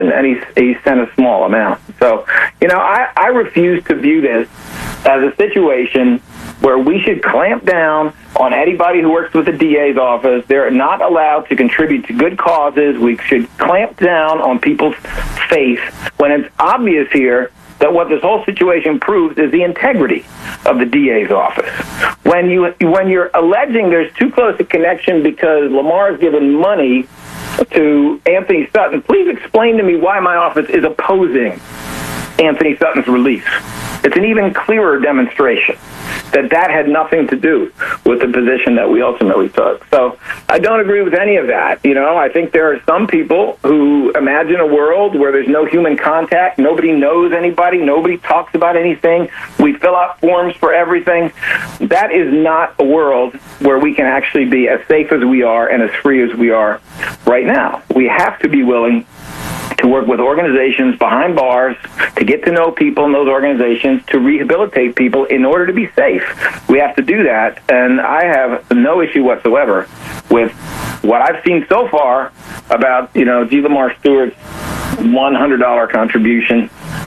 and he sent a small amount. So, I refuse to view this as a situation where we should clamp down on anybody who works with the DA's office. They're not allowed to contribute to good causes. We should clamp down on people's faith when it's obvious here that what this whole situation proves is the integrity of the DA's office. When you're alleging there's too close a connection because Lamar's given money to Anthony Sutton, please explain to me why my office is opposing Anthony Sutton's release. It's an even clearer demonstration that had nothing to do with the position that we ultimately took. So I don't agree with any of that. I think there are some people who imagine a world where there's no human contact, nobody knows anybody, nobody talks about anything, we fill out forms for everything. That is not a world where we can actually be as safe as we are and as free as we are right now. We have to be willing to work with organizations behind bars, to get to know people in those organizations, to rehabilitate people in order to be safe. We have to do that, and I have no issue whatsoever with what I've seen so far about, G. Lamar Stewart's $100 contribution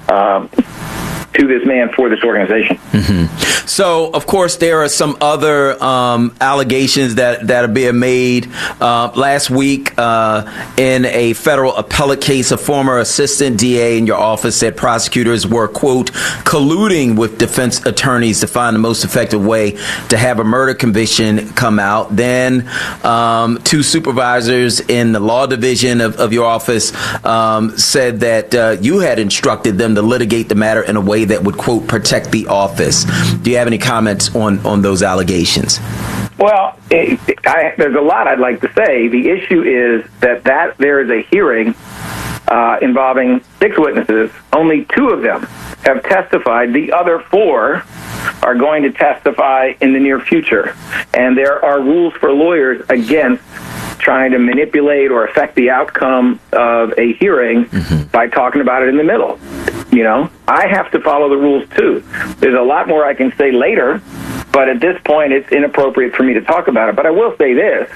to this man for this organization. Mm-hmm. So, of course, there are some other allegations that are being made. Last week, in a federal appellate case, a former assistant DA in your office said prosecutors were, quote, colluding with defense attorneys to find the most effective way to have a murder conviction come out. Then two supervisors in the law division of your office said that you had instructed them to litigate the matter in a way that would, quote, protect the office. Do you have any comments on those allegations? Well, there's a lot I'd like to say. The issue is that there is a hearing involving 6 witnesses. Only 2 of them have testified. The other 4 are going to testify in the near future. And there are rules for lawyers against trying to manipulate or affect the outcome of a hearing by talking about it in the middle. I have to follow the rules too. There's a lot more I can say later, but at this point it's inappropriate for me to talk about it. But I will say this.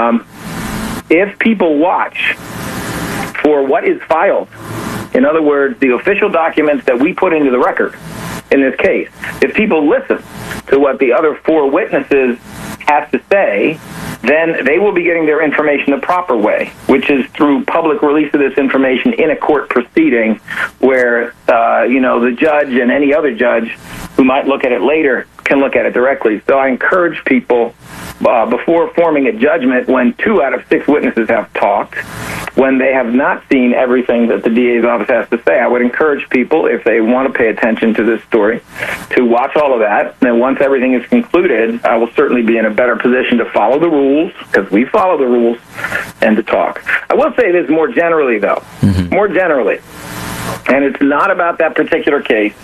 If people watch for what is filed, in other words, the official documents that we put into the record in this case, if people listen to what the other 4 witnesses have to say, then they will be getting their information the proper way, which is through public release of this information in a court proceeding where, the judge and any other judge who might look at it later can look at it directly. So I encourage people, before forming a judgment, when 2 out of 6 witnesses have talked, when they have not seen everything that the DA's office has to say, I would encourage people, if they want to pay attention to this story, to watch all of that. And once everything is concluded, I will certainly be in a better position to follow the rules, because we follow the rules, and to talk. I will say this more generally, though. More generally. And it's not about that particular case.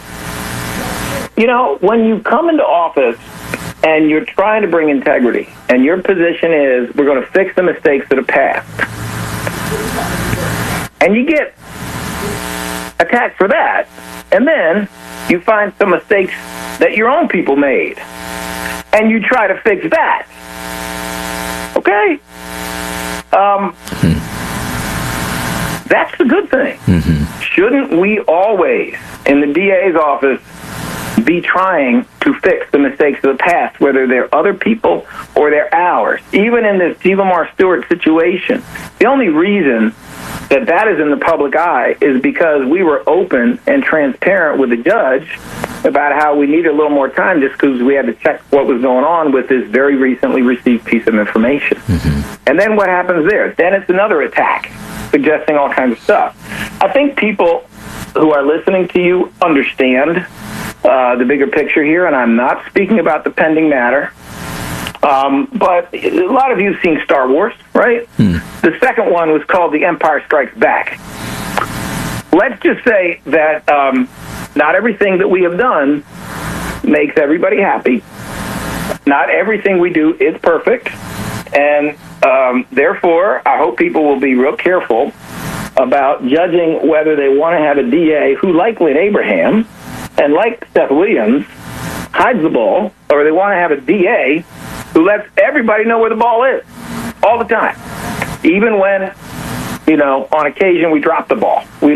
When you come into office and you're trying to bring integrity, and your position is, we're going to fix the mistakes that have passed, and you get attacked for that, and then you find some mistakes that your own people made, and you try to fix that. Okay? That's the good thing. Shouldn't we always, in the DA's office, be trying to fix the mistakes of the past, whether they're other people or they're ours? Even in this G. Lamar Stewart situation, the only reason that is in the public eye is because we were open and transparent with the judge about how we needed a little more time just because we had to check what was going on with this very recently received piece of information. And then what happens there? Then it's another attack, suggesting all kinds of stuff. I think people who are listening to you understand the bigger picture here, and I'm not speaking about the pending matter. But a lot of you have seen Star Wars, right? The second one was called The Empire Strikes Back. Let's just say that not everything that we have done makes everybody happy. Not everything we do is perfect. And therefore, I hope people will be real careful about judging whether they want to have a DA who, like Lynn Abraham and like Seth Williams, hides the ball, or they want to have a DA who lets everybody know where the ball is all the time, even when on occasion we drop the ball. We